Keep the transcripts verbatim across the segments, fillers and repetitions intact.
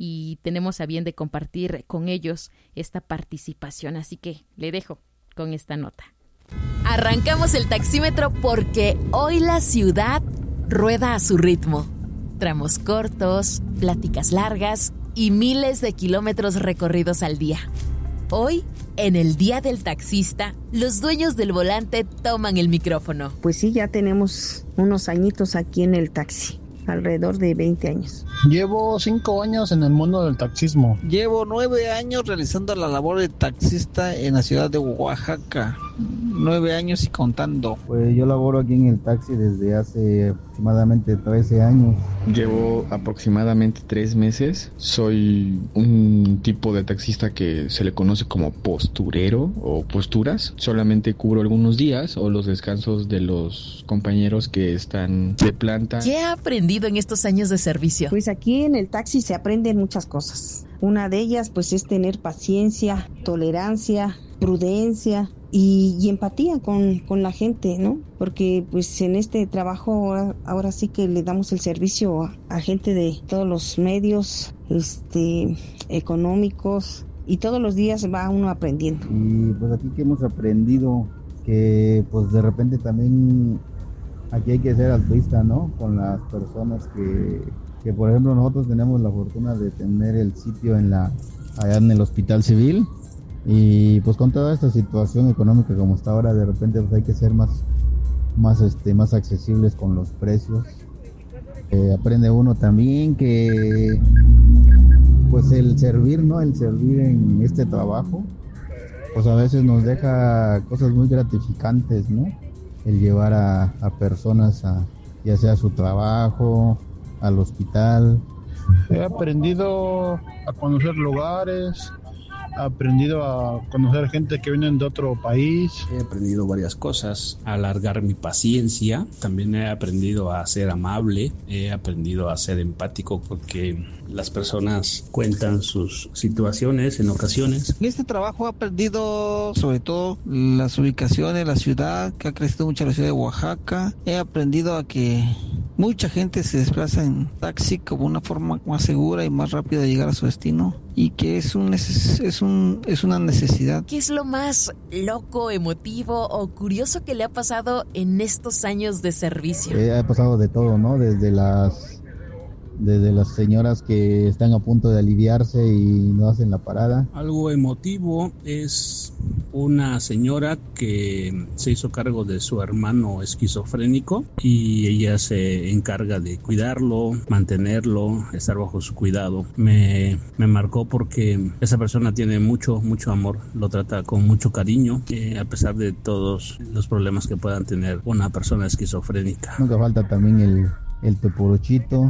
y tenemos a bien de compartir con ellos esta participación. Así que le dejo con esta nota. Arrancamos el taxímetro porque hoy la ciudad rueda a su ritmo. Tramos cortos, pláticas largas y miles de kilómetros recorridos al día. Hoy, en el Día del Taxista, los dueños del volante toman el micrófono. Pues sí, ya tenemos unos añitos aquí en el taxi, alrededor de veinte años. Llevo cinco años en el mundo del taxismo. Llevo nueve años realizando la labor de taxista en la ciudad de Oaxaca. Nueve años y contando. Pues yo laboro aquí en el taxi desde hace aproximadamente trece años. Llevo aproximadamente tres meses. Soy un tipo de taxista que se le conoce como posturero o posturas. Solamente cubro algunos días o los descansos de los compañeros que están de planta. ¿Qué ha aprendido en estos años de servicio? Pues aquí en el taxi se aprenden muchas cosas. Una de ellas pues es tener paciencia, tolerancia, prudencia y, y empatía con, con la gente, ¿no? Porque pues en este trabajo ahora, ahora sí que le damos el servicio a, a gente de todos los medios este, económicos y todos los días va uno aprendiendo. Y pues aquí que hemos aprendido que pues de repente también aquí hay que ser altruista, ¿no? Con las personas que, que por ejemplo nosotros tenemos la fortuna de tener el sitio en la allá en el Hospital Civil. Y pues con toda esta situación económica como está ahora, de repente pues hay que ser más, más, este, más accesibles con los precios. Eh, aprende uno también que pues el servir, ¿no? El servir en este trabajo, pues a veces nos deja cosas muy gratificantes, ¿no? El llevar a, a personas a, ya sea a su trabajo, al hospital. He aprendido a conocer lugares. He aprendido a conocer gente que viene de otro país. He aprendido varias cosas, a alargar mi paciencia. También he aprendido a ser amable. He aprendido a ser empático porque las personas cuentan sus situaciones en ocasiones. En este trabajo he aprendido sobre todo las ubicaciones, la ciudad, que ha crecido mucho la ciudad de Oaxaca. He aprendido a que mucha gente se desplaza en taxi como una forma más segura y más rápida de llegar a su destino y que es un es un es una necesidad. ¿Qué es lo más loco, emotivo o curioso que le ha pasado en estos años de servicio? Eh, ha pasado de todo, ¿no? Desde las desde las señoras que están a punto de aliviarse y no hacen la parada. Algo emotivo es una señora que se hizo cargo de su hermano esquizofrénico y ella se encarga de cuidarlo, mantenerlo, estar bajo su cuidado. Me, me marcó porque esa persona tiene mucho, mucho amor, lo trata con mucho cariño, eh, a pesar de todos los problemas que puedan tener una persona esquizofrénica. Nunca falta también el, el teporochito.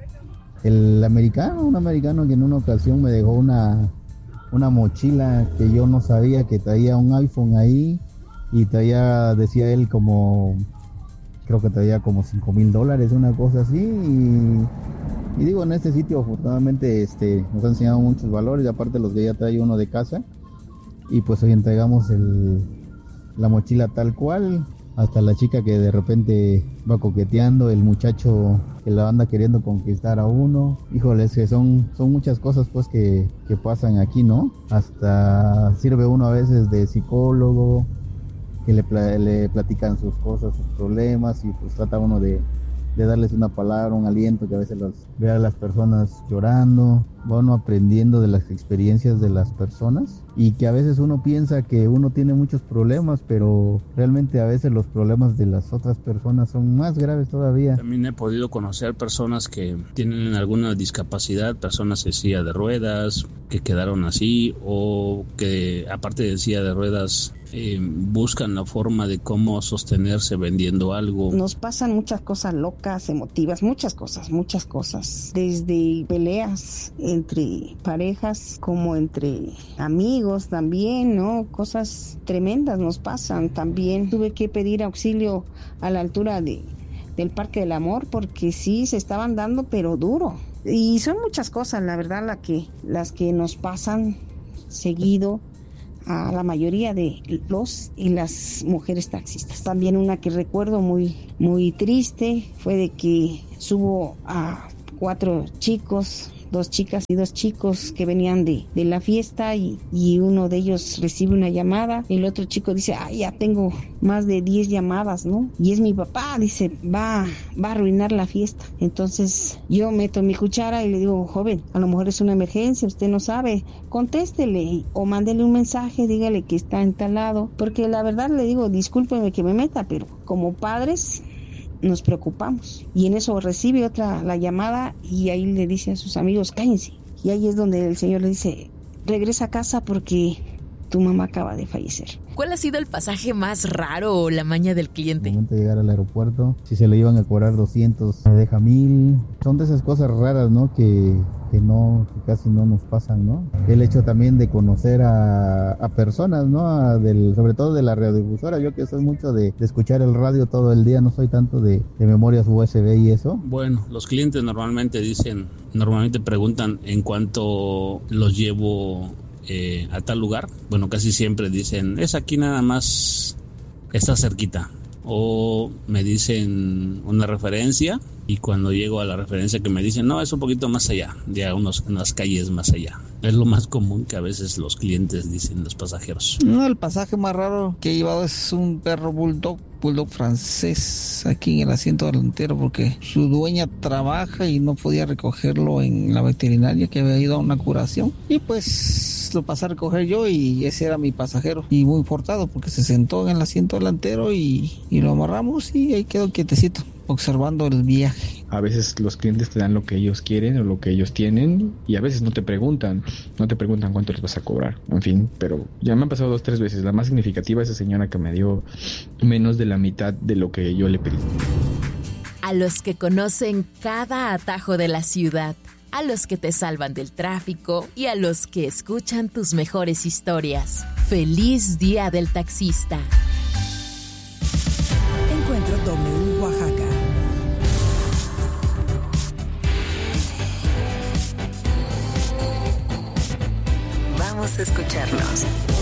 El americano, un americano que en una ocasión me dejó una, una mochila que yo no sabía que traía un iPhone ahí y traía, decía él como, creo que traía como cinco mil dólares, una cosa así y, y digo, en este sitio afortunadamente este, nos han enseñado muchos valores y aparte los que ya trae uno de casa y pues hoy entregamos el, la mochila tal cual. Hasta la chica que de repente va coqueteando, el muchacho que la anda queriendo conquistar a uno. Híjole, es que son, son muchas cosas pues que, que pasan aquí, ¿no? Hasta sirve uno a veces de psicólogo, que le, le platican sus cosas, sus problemas y pues trata uno de, de darles una palabra, un aliento, que a veces las, ve a las personas llorando, va uno aprendiendo de las experiencias de las personas y que a veces uno piensa que uno tiene muchos problemas, pero realmente a veces los problemas de las otras personas son más graves todavía. También he podido conocer personas que tienen alguna discapacidad, personas en silla de ruedas, que quedaron así o que aparte de silla de ruedas eh, buscan la forma de cómo sostenerse vendiendo algo. Nos pasan muchas cosas locas, emotivas, muchas cosas, muchas cosas, desde peleas entre parejas como entre amigos también, ¿no? Cosas tremendas nos pasan también. Tuve que pedir auxilio a la altura de, del Parque del Amor porque sí se estaban dando pero duro. Y son muchas cosas, la verdad, la que, las que nos pasan seguido a la mayoría de los y las mujeres taxistas. También una que recuerdo muy, muy triste fue de que subo a cuatro chicos dos chicas y dos chicos que venían de, de la fiesta y, y uno de ellos recibe una llamada. El otro chico dice, ah, ya tengo más de diez llamadas, ¿no? Y es mi papá, dice, va, va a arruinar la fiesta. Entonces yo meto mi cuchara y le digo, joven, a lo mejor es una emergencia, usted no sabe, contéstele o mándele un mensaje, dígale que está en tal lado, porque la verdad le digo, discúlpeme que me meta, pero como padres nos preocupamos. Y en eso recibe otra la llamada y ahí le dice a sus amigos, cállense. Y ahí es donde el señor le dice, regresa a casa porque tu mamá acaba de fallecer. ¿Cuál ha sido el pasaje más raro o la maña del cliente? Al momento de llegar al aeropuerto, si se le iban a cobrar doscientos, me deja mil. Son de esas cosas raras, ¿no? Que, que no, que casi no nos pasan, ¿no? El hecho también de conocer a, a personas, ¿no? A del, sobre todo de la radiodifusora. Yo que soy mucho de, de escuchar el radio todo el día, no soy tanto de, de memorias U S B y eso. Bueno, los clientes normalmente dicen, normalmente preguntan en cuánto los llevo Eh, a tal lugar. Bueno, casi siempre dicen, es aquí nada más, está cerquita. O me dicen una referencia y cuando llego a la referencia que me dicen, no, es un poquito más allá, ya unos, unas calles más allá. Es lo más común que a veces los clientes dicen, los pasajeros. No, el pasaje más raro que he llevado es un perro bulldog, bulldog francés, aquí en el asiento delantero, porque su dueña trabaja y no podía recogerlo en la veterinaria, que había ido a una curación. Y pues lo pasé a recoger yo y ese era mi pasajero. Y muy portado porque se sentó en el asiento delantero y, y lo amarramos y ahí quedó quietecito, observando el viaje. A veces los clientes te dan lo que ellos quieren o lo que ellos tienen y a veces no te preguntan, no te preguntan cuánto les vas a cobrar, en fin, pero ya me han pasado dos, tres veces. La más significativa es esa señora que me dio menos de la mitad de lo que yo le pedí. A los que conocen cada atajo de la ciudad, a los que te salvan del tráfico y a los que escuchan tus mejores historias. ¡Feliz Día del Taxista! Encuentro W Oaxaca. Vamos a escucharnos.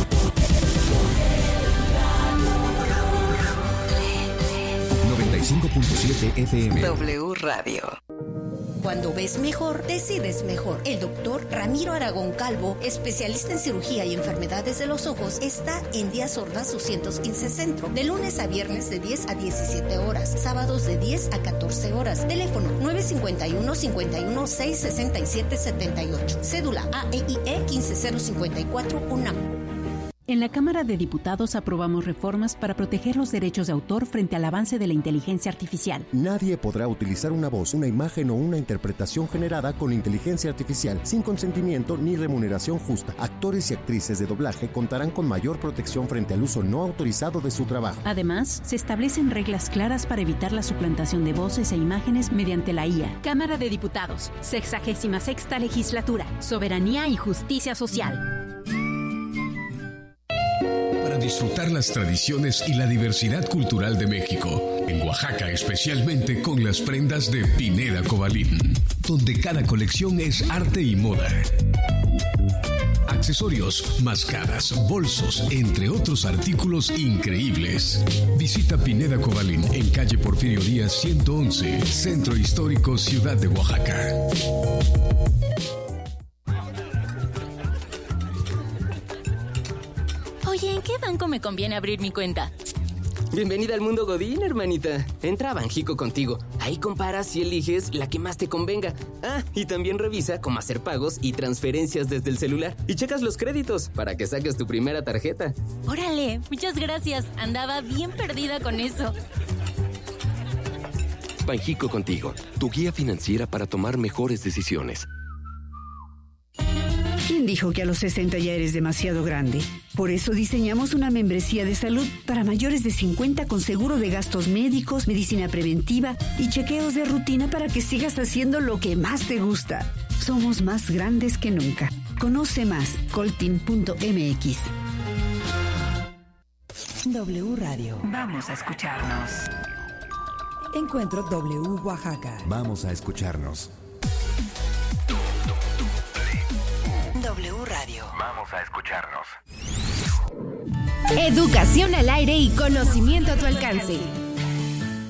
noventa y cinco punto siete F M. W Radio. Cuando ves mejor, decides mejor. El doctor Ramiro Aragón Calvo, especialista en cirugía y enfermedades de los ojos, está en Díaz Ordaz doscientos quince Centro, de lunes a viernes de diez a diecisiete horas, sábados de diez a catorce horas. Teléfono nueve cinco uno, cinco uno seis, seis siete siete ocho. Cédula A E I E uno cinco cero cinco cuatro UNAM. En la Cámara de Diputados aprobamos reformas para proteger los derechos de autor frente al avance de la inteligencia artificial. Nadie podrá utilizar una voz, una imagen o una interpretación generada con inteligencia artificial sin consentimiento ni remuneración justa. Actores y actrices de doblaje contarán con mayor protección frente al uso no autorizado de su trabajo. Además, se establecen reglas claras para evitar la suplantación de voces e imágenes mediante la I A. Cámara de Diputados, sexagésima sexta legislatura, soberanía y justicia social. Disfrutar las tradiciones y la diversidad cultural de México. En Oaxaca, especialmente con las prendas de Pineda Cobalín, donde cada colección es arte y moda. Accesorios, mascadas, bolsos, entre otros artículos increíbles. Visita Pineda Cobalín en calle Porfirio Díaz ciento once, Centro Histórico, Ciudad de Oaxaca. Oye, ¿en qué banco me conviene abrir mi cuenta? Bienvenida al mundo Godín, hermanita. Entra a Banjico Contigo. Ahí comparas y eliges la que más te convenga. Ah, y también revisa cómo hacer pagos y transferencias desde el celular. Y checas los créditos para que saques tu primera tarjeta. Órale, muchas gracias. Andaba bien perdida con eso. Banjico Contigo, tu guía financiera para tomar mejores decisiones. ¿Quién dijo que a los sesenta ya eres demasiado grande? Por eso diseñamos una membresía de salud para mayores de cincuenta con seguro de gastos médicos, medicina preventiva y chequeos de rutina para que sigas haciendo lo que más te gusta. Somos más grandes que nunca. Conoce más, coltin punto m x. W Radio. Vamos a escucharnos. Encuentro W Oaxaca. Vamos a escucharnos. W Radio. Vamos a escucharnos. Educación al aire y conocimiento a tu alcance.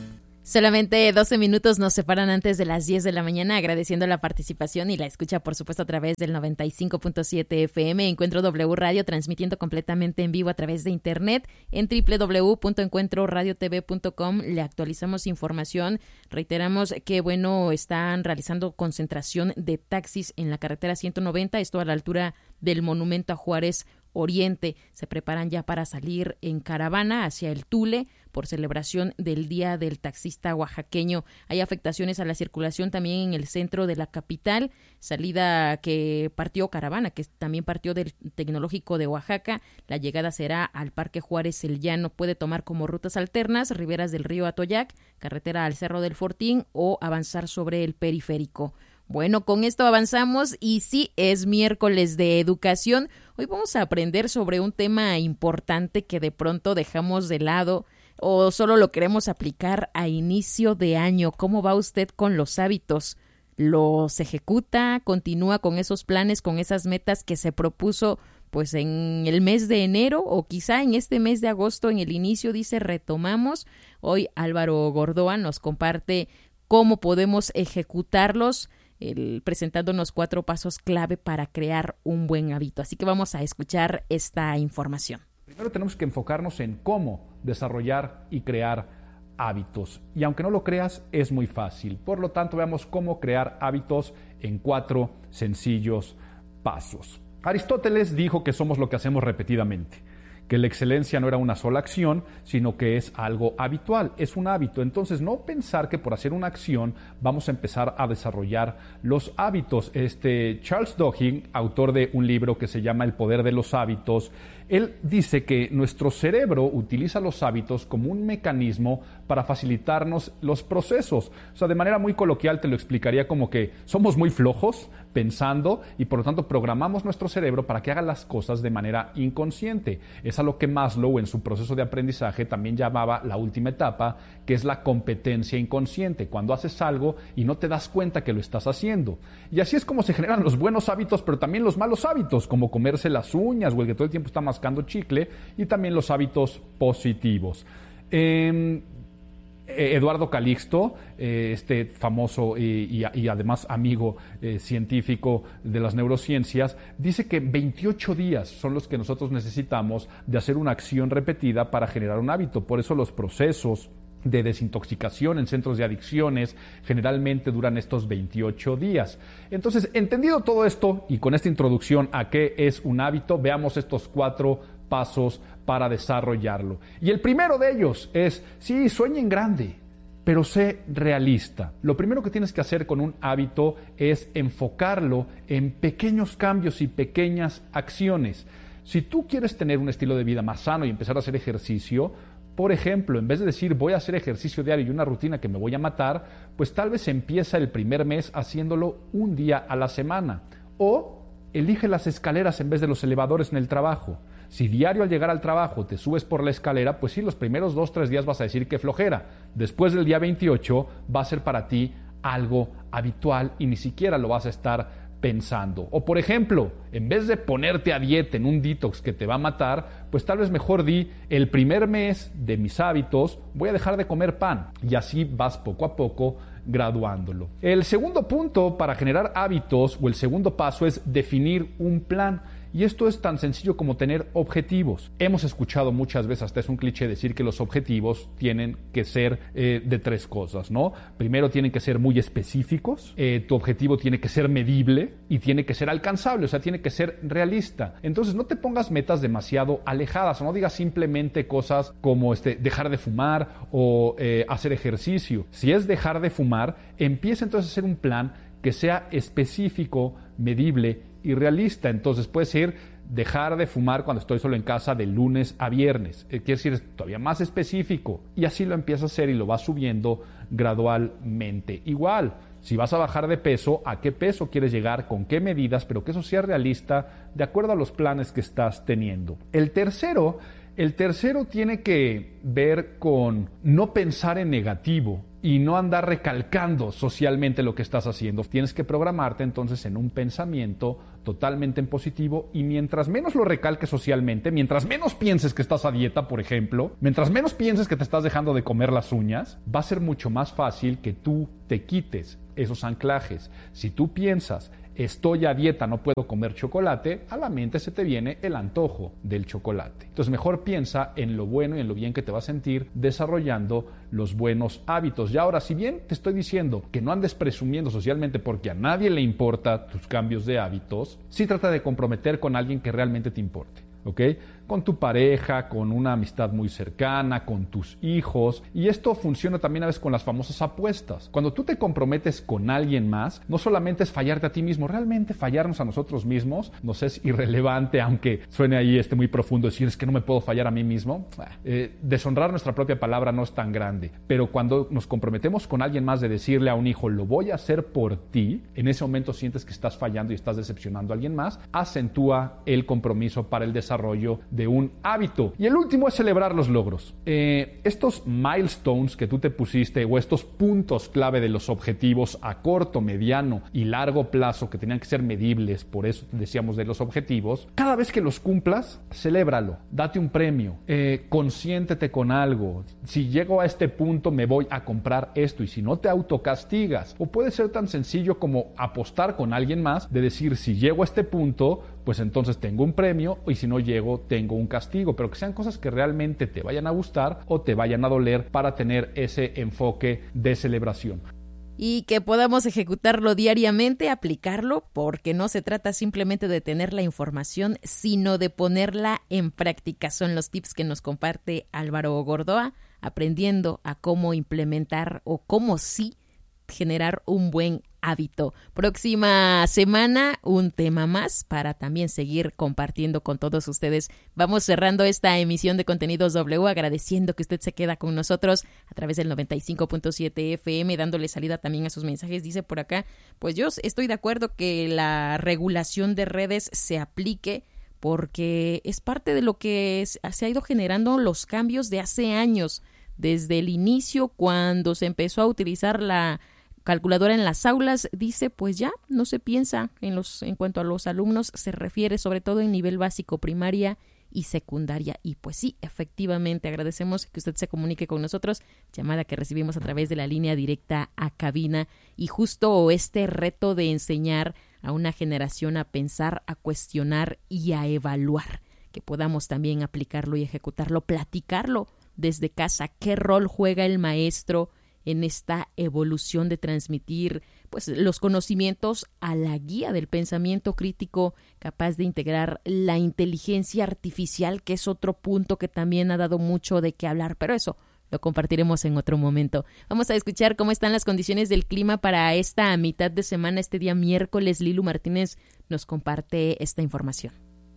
Solamente doce minutos nos separan antes de las diez de la mañana, agradeciendo la participación y la escucha, por supuesto, a través del noventa y cinco punto siete F M. Encuentro W Radio, transmitiendo completamente en vivo a través de internet en doble u doble u doble u punto encuentro radio t v punto com. Le actualizamos información. Reiteramos que, bueno, están realizando concentración de taxis en la carretera ciento noventa, esto a la altura del Monumento a Juárez Oriente. Se preparan ya para salir en caravana hacia el Tule por celebración del Día del Taxista Oaxaqueño. Hay afectaciones a la circulación también en el centro de la capital, salida que partió caravana, que también partió del Tecnológico de Oaxaca. La llegada será al Parque Juárez El Llano. Puede tomar como rutas alternas riberas del río Atoyac, carretera al Cerro del Fortín o avanzar sobre el periférico. Bueno, con esto avanzamos y sí, es miércoles de educación. Hoy vamos a aprender sobre un tema importante que de pronto dejamos de lado o solo lo queremos aplicar a inicio de año. ¿Cómo va usted con los hábitos? ¿Los ejecuta? ¿Continúa con esos planes, con esas metas que se propuso pues en el mes de enero o quizá en este mes de agosto, en el inicio? Dice, retomamos. Hoy Álvaro Gordoa nos comparte cómo podemos ejecutarlos, el, presentándonos cuatro pasos clave para crear un buen hábito. Así que vamos a escuchar esta información. Primero tenemos que enfocarnos en cómo desarrollar y crear hábitos. Y aunque no lo creas, es muy fácil. Por lo tanto, veamos cómo crear hábitos en cuatro sencillos pasos. Aristóteles dijo que somos lo que hacemos repetidamente, que la excelencia no era una sola acción, sino que es algo habitual, es un hábito. Entonces, no pensar que por hacer una acción vamos a empezar a desarrollar los hábitos. Este Charles Duhigg, autor de un libro que se llama El poder de los hábitos, él dice que nuestro cerebro utiliza los hábitos como un mecanismo para facilitarnos los procesos. O sea, de manera muy coloquial te lo explicaría como que somos muy flojos pensando y por lo tanto programamos nuestro cerebro para que haga las cosas de manera inconsciente. Es a lo que Maslow en su proceso de aprendizaje también llamaba la última etapa, que es la competencia inconsciente, cuando haces algo y no te das cuenta que lo estás haciendo. Y así es como se generan los buenos hábitos, pero también los malos hábitos, como comerse las uñas o el que todo el tiempo está mascando chicle, y también los hábitos positivos. Eh, Eduardo Calixto, eh, este famoso y, y, y además amigo eh, científico de las neurociencias, dice que veintiocho días son los que nosotros necesitamos de hacer una acción repetida para generar un hábito. Por eso los procesos de desintoxicación en centros de adicciones generalmente duran estos veintiocho días. Entonces, entendido todo esto y con esta introducción a qué es un hábito, veamos estos cuatro pasos para desarrollarlo. Y el primero de ellos es, sí, sueñen grande, pero sé realista. Lo primero que tienes que hacer con un hábito es enfocarlo en pequeños cambios y pequeñas acciones. Si tú quieres tener un estilo de vida más sano y empezar a hacer ejercicio, por ejemplo, en vez de decir voy a hacer ejercicio diario y una rutina que me voy a matar, pues tal vez empieza el primer mes haciéndolo un día a la semana. O elige las escaleras en vez de los elevadores en el trabajo. Si diario al llegar al trabajo te subes por la escalera, pues sí, los primeros dos, tres días vas a decir que flojera. Después del día veintiocho va a ser para ti algo habitual y ni siquiera lo vas a estar pensando. O por ejemplo, en vez de ponerte a dieta en un detox que te va a matar, pues tal vez mejor di, el primer mes de mis hábitos voy a dejar de comer pan, y así vas poco a poco graduándolo. El segundo punto para generar hábitos, o el segundo paso, es definir un plan. Y esto es tan sencillo como tener objetivos. Hemos escuchado muchas veces, hasta es un cliché decir que los objetivos tienen que ser eh, de tres cosas, ¿no? Primero, tienen que ser muy específicos, eh, tu objetivo tiene que ser medible y tiene que ser alcanzable, o sea, tiene que ser realista. Entonces, no te pongas metas demasiado alejadas, o no digas simplemente cosas como este, dejar de fumar o eh, hacer ejercicio. Si es dejar de fumar, empieza entonces a hacer un plan que sea específico, medible y realista. Entonces puede ser dejar de fumar cuando estoy solo en casa de lunes a viernes. Eh, quiere decir, es todavía más específico. Y así lo empiezas a hacer y lo vas subiendo gradualmente. Igual, si vas a bajar de peso, ¿a qué peso quieres llegar? ¿Con qué medidas? Pero que eso sea realista de acuerdo a los planes que estás teniendo. El tercero, el tercero tiene que ver con no pensar en negativo y no andar recalcando socialmente lo que estás haciendo. Tienes que programarte entonces en un pensamiento totalmente en positivo, y mientras menos lo recalques socialmente, mientras menos pienses que estás a dieta, por ejemplo, mientras menos pienses que te estás dejando de comer las uñas, va a ser mucho más fácil que tú te quites esos anclajes. Si tú piensas, estoy a dieta, no puedo comer chocolate, a la mente se te viene el antojo del chocolate. Entonces mejor piensa en lo bueno y en lo bien que te vas a sentir desarrollando los buenos hábitos. Y ahora, si bien te estoy diciendo que no andes presumiendo socialmente porque a nadie le importa tus cambios de hábitos, sí trata de comprometer con alguien que realmente te importe, ¿ok? Con tu pareja, con una amistad muy cercana, con tus hijos. Y esto funciona también a veces con las famosas apuestas. Cuando tú te comprometes con alguien más, no solamente es fallarte a ti mismo, realmente fallarnos a nosotros mismos nos es irrelevante, aunque suene ahí este muy profundo decir es que no me puedo fallar a mí mismo. Eh, deshonrar nuestra propia palabra no es tan grande, pero cuando nos comprometemos con alguien más de decirle a un hijo, lo voy a hacer por ti, en ese momento sientes que estás fallando y estás decepcionando a alguien más, acentúa el compromiso para el desarrollo de un hábito. Y el último es celebrar los logros. Eh, estos milestones que tú te pusiste, o estos puntos clave de los objetivos a corto, mediano y largo plazo, que tenían que ser medibles, por eso te decíamos de los objetivos, cada vez que los cumplas, celébralo, date un premio, eh, consiéntete con algo. Si llego a este punto me voy a comprar esto, y si no, te autocastigas. O puede ser tan sencillo como apostar con alguien más, de decir, si llego a este punto, pues entonces tengo un premio, y si no llego, tengo un castigo, pero que sean cosas que realmente te vayan a gustar o te vayan a doler, para tener ese enfoque de celebración. Y que podamos ejecutarlo diariamente, aplicarlo, porque no se trata simplemente de tener la información, sino de ponerla en práctica. Son los tips que nos comparte Álvaro Gordoa, aprendiendo a cómo implementar o cómo sí generar un buen hábito. Próxima semana, un tema más para también seguir compartiendo con todos ustedes. Vamos cerrando esta emisión de Contenidos W, agradeciendo que usted se queda con nosotros a través del noventa y cinco punto siete F M, dándole salida también a sus mensajes. Dice por acá, pues yo estoy de acuerdo que la regulación de redes se aplique, porque es parte de lo que se ha ido generando los cambios de hace años, desde el inicio, cuando se empezó a utilizar la calculadora en las aulas. Dice, pues ya no se piensa en los en cuanto a los alumnos, se refiere sobre todo en nivel básico, primaria y secundaria. Y pues sí, efectivamente, agradecemos que usted se comunique con nosotros, llamada que recibimos a través de la línea directa a cabina, y justo este reto de enseñar a una generación a pensar, a cuestionar y a evaluar, que podamos también aplicarlo y ejecutarlo, platicarlo desde casa. ¿Qué rol juega el maestro en esta evolución de transmitir pues los conocimientos a la guía del pensamiento crítico, capaz de integrar la inteligencia artificial, que es otro punto que también ha dado mucho de qué hablar, pero eso lo compartiremos en otro momento? Vamos a escuchar cómo están las condiciones del clima para esta mitad de semana, este día miércoles. Lilu Martínez nos comparte esta información.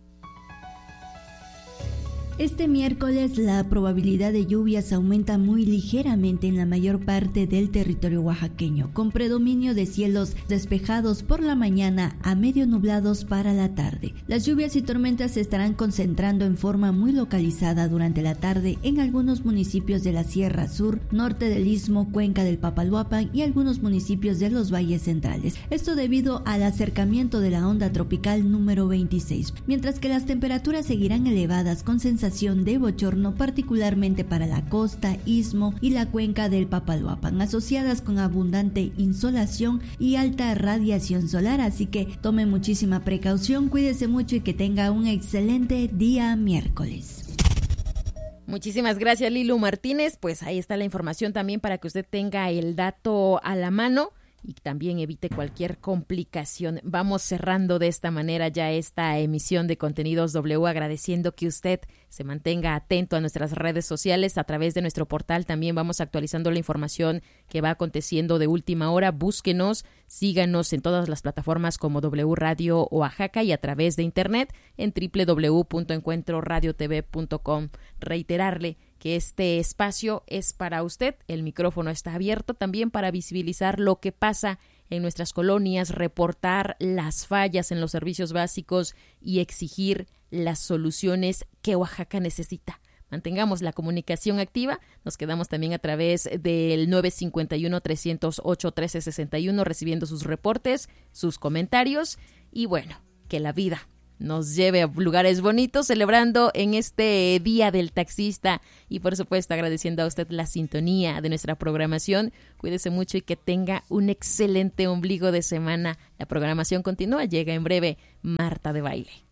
Este miércoles la probabilidad de lluvias aumenta muy ligeramente en la mayor parte del territorio oaxaqueño, con predominio de cielos despejados por la mañana a medio nublados para la tarde. Las lluvias y tormentas se estarán concentrando en forma muy localizada durante la tarde en algunos municipios de la Sierra Sur, norte del Istmo, cuenca del Papaloapan y algunos municipios de los valles centrales. Esto debido al acercamiento de la onda tropical número veintiséis, mientras que las temperaturas seguirán elevadas con sensación de bochorno, particularmente para la costa, istmo y la cuenca del Papaloapan, asociadas con abundante insolación y alta radiación solar. Así que tome muchísima precaución, cuídese mucho y que tenga un excelente día miércoles. Muchísimas gracias, Lilu Martínez. Pues ahí está la información también para que usted tenga el dato a la mano y también evite cualquier complicación. Vamos cerrando de esta manera ya esta emisión de Contenidos W, agradeciendo que usted se mantenga atento a nuestras redes sociales. A través de nuestro portal también vamos actualizando la información que va aconteciendo de última hora. Búsquenos, síganos en todas las plataformas como W Radio Oaxaca y a través de internet en doble u doble u doble u punto encuentro radio t v punto com. Reiterarle que este espacio es para usted. El micrófono está abierto también para visibilizar lo que pasa en nuestras colonias, reportar las fallas en los servicios básicos y exigir las soluciones que Oaxaca necesita mantengamos la comunicación activa. Nos quedamos también a través del nueve cinco uno, tres cero ocho, uno tres seis uno recibiendo sus reportes, sus comentarios y bueno, que la vida nos lleve a lugares bonitos, celebrando en este Día del Taxista y por supuesto agradeciendo a usted la sintonía de nuestra programación. Cuídese mucho y que tenga un excelente ombligo de semana. La programación continúa, llega en breve Marta de Baile.